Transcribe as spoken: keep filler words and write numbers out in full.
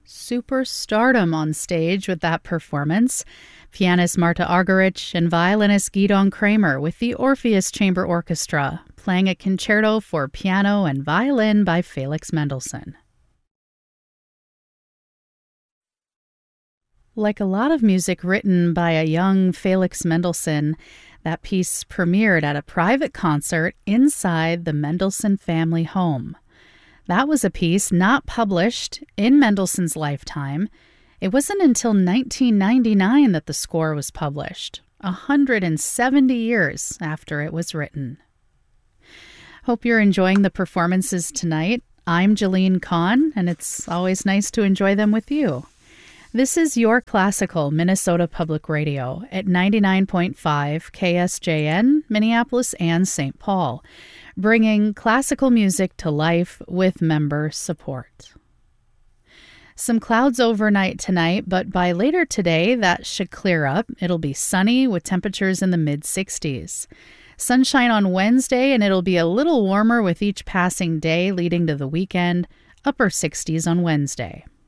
superstardom on stage with that performance. Pianist Marta Argerich and violinist Gidon Kramer with the Orpheus Chamber Orchestra, playing a concerto for piano and violin by Felix Mendelssohn. Like a lot of music written by a young Felix Mendelssohn, that piece premiered at a private concert inside the Mendelssohn family home. That was a piece not published in Mendelssohn's lifetime. It wasn't until nineteen ninety-nine that the score was published, one hundred seventy years after it was written. Hope you're enjoying the performances tonight. I'm Jalene Kahn, and it's always nice to enjoy them with you. This is Your Classical Minnesota Public Radio at ninety-nine point five K S J N, Minneapolis and Saint Paul, bringing classical music to life with member support. Some clouds overnight tonight, but by later today, that should clear up. It'll be sunny with temperatures in the mid sixties. Sunshine on Wednesday, and it'll be a little warmer with each passing day leading to the weekend, upper sixties on Wednesday.